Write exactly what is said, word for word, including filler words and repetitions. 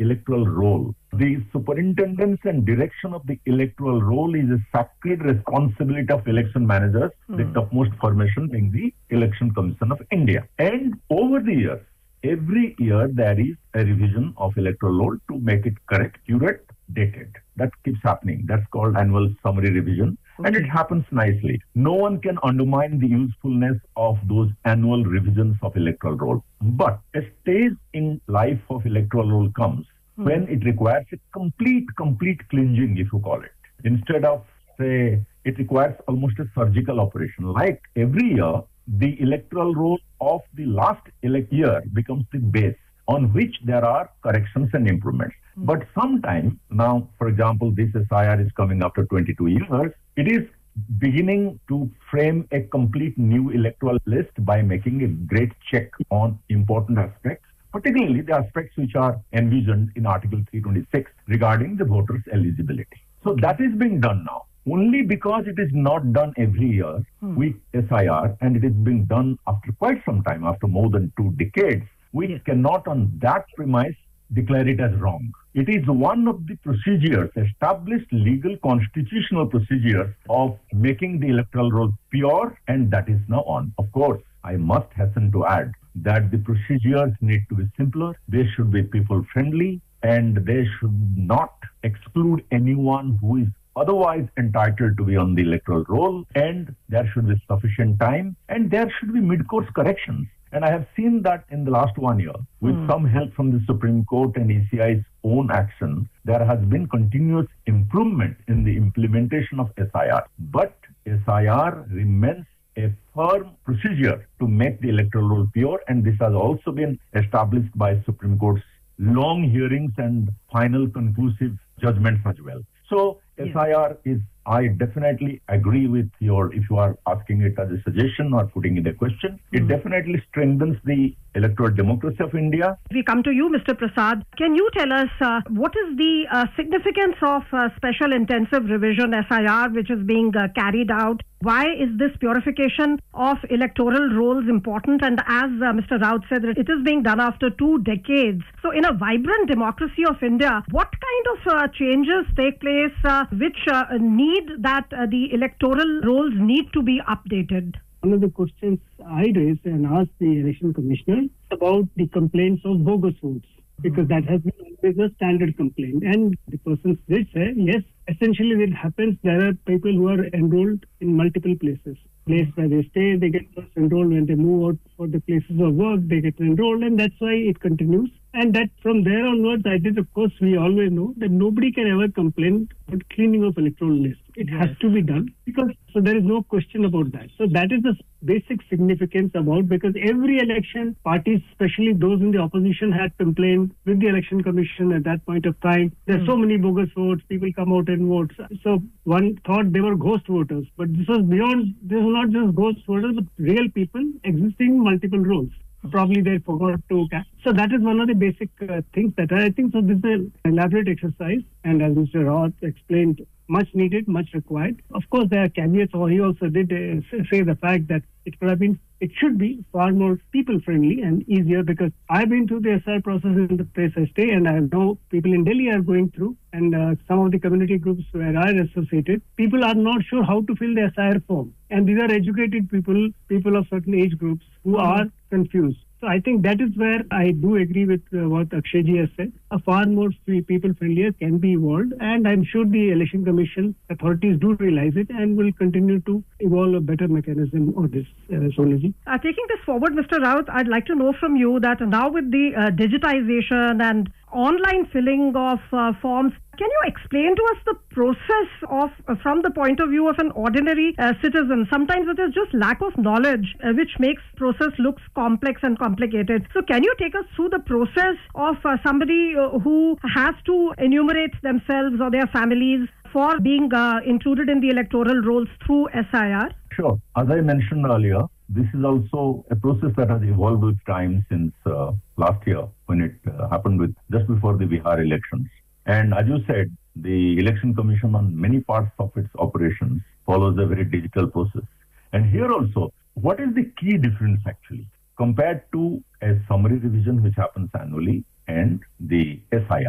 electoral roll. The superintendence and direction of the electoral roll is a sacred responsibility of election managers, mm. the topmost formation being the Election Commission of India. And over the years, every year there is a revision of electoral roll to make it correct, accurate, dated. That keeps happening. That's called annual summary revision. Okay. And it happens nicely. No one can undermine the usefulness of those annual revisions of electoral roll. But a stage in life of electoral roll comes hmm. when it requires a complete, complete cleansing, if you call it. Instead of, say, it requires almost a surgical operation. Like every year, the electoral roll of the last elect year becomes the base on which there are corrections and improvements. Mm. But sometime, now, for example, this S I R is coming after twenty-two years, it is beginning to frame a complete new electoral list by making a great check on important aspects, particularly the aspects which are envisioned in Article three twenty-six regarding the voters' eligibility. So that is being done now. Only because it is not done every year hmm. with S I R, and it is being done after quite some time, after more than two decades, we yes. cannot on that premise declare it as wrong. It is one of the procedures, established legal constitutional procedures of making the electoral roll pure, and that is now on. Of course, I must hasten to add that the procedures need to be simpler, they should be people-friendly, and they should not exclude anyone who is otherwise entitled to be on the electoral roll, and there should be sufficient time, and there should be mid-course corrections. And I have seen that in the last one year, with mm. some help from the Supreme Court and E C I's own action, there has been continuous improvement in the implementation of S I R. But S I R remains a firm procedure to make the electoral roll pure, and this has also been established by Supreme Court's long hearings and final conclusive judgments as well. So yeah. S I R is, I definitely agree with your, if you are asking it as a suggestion or putting it a question, mm-hmm. it definitely strengthens the electoral democracy of India. We come to you, Mister Prasad. Can you tell us uh, what is the uh, significance of uh, Special Intensive Revision S I R which is being uh, carried out? Why is this purification of electoral rolls important? And as uh, Mister Raut said, it is being done after two decades. So in a vibrant democracy of India, what kind of uh, changes take place uh, which uh, need that uh, the electoral rolls need to be updated? One of the questions I raised and asked the election commissioner about the complaints of bogus votes, because that has been always a standard complaint. And the person did say, yes, essentially it happens, there are people who are enrolled in multiple places. Place where they stay, they get first enrolled. When they move out for the places of work, they get enrolled, and that's why it continues. And that from there onwards, I think, of course, we always know that nobody can ever complain about cleaning of electoral lists. It yes. has to be done, because so there is no question about that. So that is the basic significance about, because every election, parties, especially those in the opposition, had complained with the election commission at that point of time. There are mm. so many bogus votes, people come out and vote. So one thought they were ghost voters, but this was beyond, this was not just ghost voters, but real people existing multiple roles. Probably they forgot to catch. So that is one of the basic uh, things that I think. So this is an elaborate exercise, and as Mister Raut explained, much needed, much required. Of course, there are caveats, or he also did uh, say the fact that it could have been, it should be far more people-friendly and easier, because I've been through the S I R process in the place I stay, and I know people in Delhi are going through, and uh, some of the community groups where I associated, people are not sure how to fill the S I R form. And these are educated people, people of certain age groups who mm-hmm. are confused. So I think that is where I do agree with uh, what Akshayji has said. A far more people-friendlier can be evolved, and I'm sure the Election Commission authorities do realize it and will continue to evolve a better mechanism on this, uh, Sonaji. Uh, taking this forward, Mister Raut, I'd like to know from you that now with the uh, digitization and online filling of uh, forms, can you explain to us the process of, uh, from the point of view of an ordinary uh, citizen? Sometimes it is just lack of knowledge uh, which makes process looks complex and complicated. So can you take us through the process of uh, somebody uh, who has to enumerate themselves or their families for being uh, included in the electoral rolls through S I R? Sure. As I mentioned earlier, this is also a process that has evolved with time since uh, last year, when it uh, happened with just before the Bihar elections. And as you said, the Election Commission on many parts of its operations follows a very digital process. And here also, what is the key difference actually compared to a summary revision which happens annually and the S I R?